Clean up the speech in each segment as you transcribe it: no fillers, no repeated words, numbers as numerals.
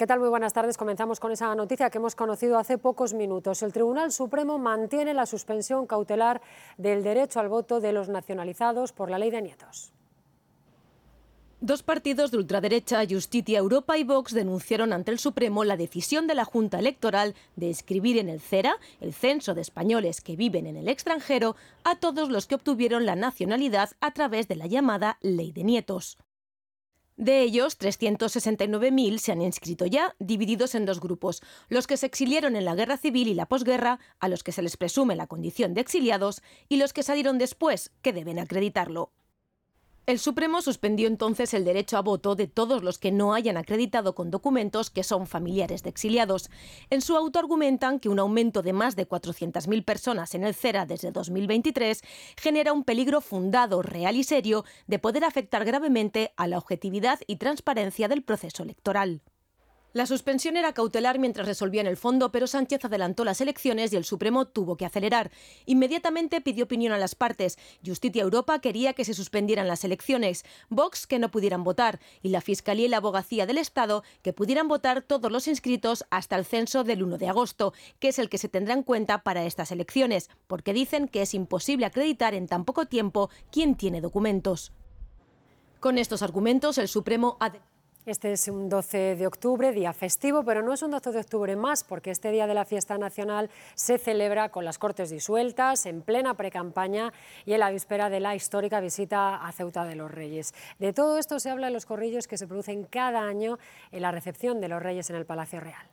¿Qué tal? Muy buenas tardes. Comenzamos con esa noticia que hemos conocido hace pocos minutos. El Tribunal Supremo mantiene la suspensión cautelar del derecho al voto de los nacionalizados por la ley de nietos. Dos partidos de ultraderecha, Justicia Europa y Vox, denunciaron ante el Supremo la decisión de la Junta Electoral de inscribir en el CERA, el Censo de Españoles que viven en el extranjero, a todos los que obtuvieron la nacionalidad a través de la llamada Ley de Nietos. De ellos, 369.000 se han inscrito ya, divididos en dos grupos: los que se exiliaron en la guerra civil y la posguerra, a los que se les presume la condición de exiliados, y los que salieron después, que deben acreditarlo. El Supremo suspendió entonces el derecho a voto de todos los que no hayan acreditado con documentos que son familiares de exiliados. En su auto argumentan que un aumento de más de 400.000 personas en el CERA desde 2023 genera un peligro fundado, real y serio de poder afectar gravemente a la objetividad y transparencia del proceso electoral. La suspensión era cautelar mientras resolvían el fondo, pero Sánchez adelantó las elecciones y el Supremo tuvo que acelerar. Inmediatamente pidió opinión a las partes. Justicia Europa quería que se suspendieran las elecciones, Vox que no pudieran votar y la Fiscalía y la Abogacía del Estado que pudieran votar todos los inscritos hasta el censo del 1 de agosto, que es el que se tendrá en cuenta para estas elecciones, porque dicen que es imposible acreditar en tan poco tiempo quién tiene documentos. Con estos argumentos, el Supremo ha... Este es un 12 de octubre, día festivo, pero no es un 12 de octubre más, porque este día de la fiesta nacional se celebra con las Cortes disueltas, en plena precampaña y en la víspera de la histórica visita a Ceuta de los Reyes. De todo esto se habla en los corrillos que se producen cada año en la recepción de los Reyes en el Palacio Real.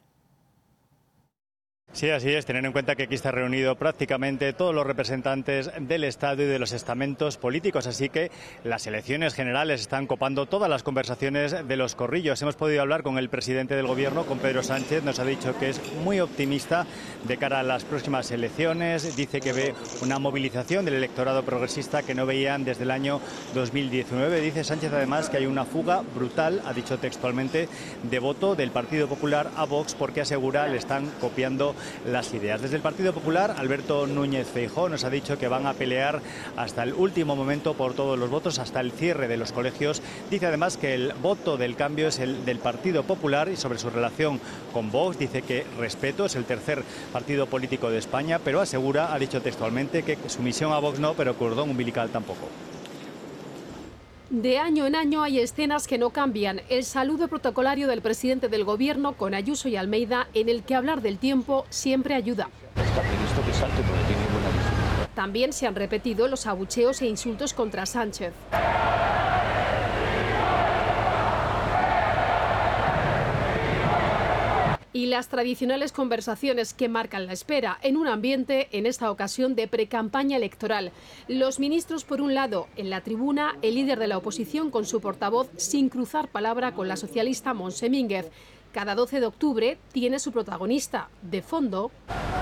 Sí, así es, tener en cuenta que aquí está reunido prácticamente todos los representantes del Estado y de los estamentos políticos, así que las elecciones generales están copando todas las conversaciones de los corrillos. Hemos podido hablar con el presidente del Gobierno, con Pedro Sánchez, nos ha dicho que es muy optimista de cara a las próximas elecciones, dice que ve una movilización del electorado progresista que no veían desde el año 2019. Dice Sánchez además que hay una fuga brutal, ha dicho textualmente, de voto del Partido Popular a Vox porque asegura le están copiando las ideas. Desde el Partido Popular, Alberto Núñez Feijóo nos ha dicho que van a pelear hasta el último momento por todos los votos, hasta el cierre de los colegios. Dice además que el voto del cambio es el del Partido Popular y sobre su relación con Vox dice que respeto, es el tercer partido político de España, pero asegura, ha dicho textualmente, que su misión a Vox no, pero cordón umbilical tampoco. De año en año hay escenas que no cambian. El saludo protocolario del presidente del Gobierno con Ayuso y Almeida, en el que hablar del tiempo siempre ayuda. Está previsto que salte porque tiene buena visibilidad. También se han repetido los abucheos e insultos contra Sánchez. Y las tradicionales conversaciones que marcan la espera en un ambiente, en esta ocasión, de precampaña electoral. Los ministros, por un lado, en la tribuna, el líder de la oposición con su portavoz sin cruzar palabra con la socialista Montse Mínguez. Cada 12 de octubre tiene su protagonista. De fondo,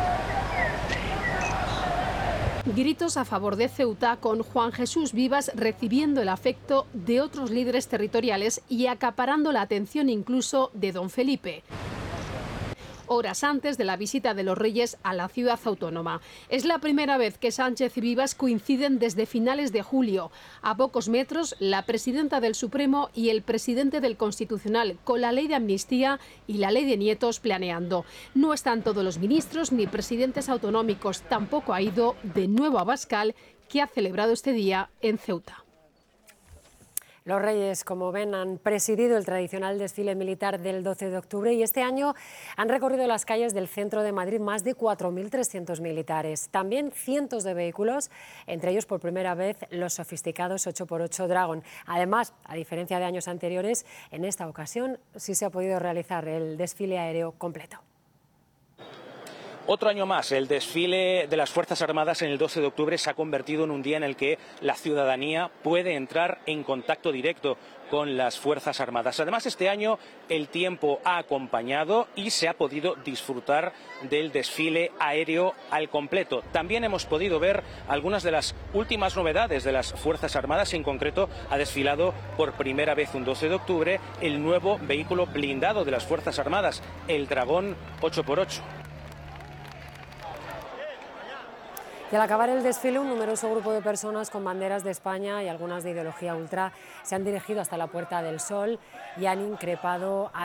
gritos a favor de Ceuta, con Juan Jesús Vivas recibiendo el afecto de otros líderes territoriales y acaparando la atención incluso de don Felipe, horas antes de la visita de los Reyes a la ciudad autónoma. Es la primera vez que Sánchez y Vivas coinciden desde finales de julio. A pocos metros, la presidenta del Supremo y el presidente del Constitucional, con la ley de amnistía y la ley de nietos planeando. No están todos los ministros ni presidentes autonómicos. Tampoco ha ido de nuevo Abascal, que ha celebrado este día en Ceuta. Los Reyes, como ven, han presidido el tradicional desfile militar del 12 de octubre y este año han recorrido las calles del centro de Madrid más de 4.300 militares. También cientos de vehículos, entre ellos por primera vez los sofisticados 8x8 Dragon. Además, a diferencia de años anteriores, en esta ocasión sí se ha podido realizar el desfile aéreo completo. Otro año más, el desfile de las Fuerzas Armadas en el 12 de octubre se ha convertido en un día en el que la ciudadanía puede entrar en contacto directo con las Fuerzas Armadas. Además, este año el tiempo ha acompañado y se ha podido disfrutar del desfile aéreo al completo. También hemos podido ver algunas de las últimas novedades de las Fuerzas Armadas. En concreto, ha desfilado por primera vez un 12 de octubre el nuevo vehículo blindado de las Fuerzas Armadas, el Dragón 8x8. Y al acabar el desfile, un numeroso grupo de personas con banderas de España y algunas de ideología ultra se han dirigido hasta la Puerta del Sol y han increpado a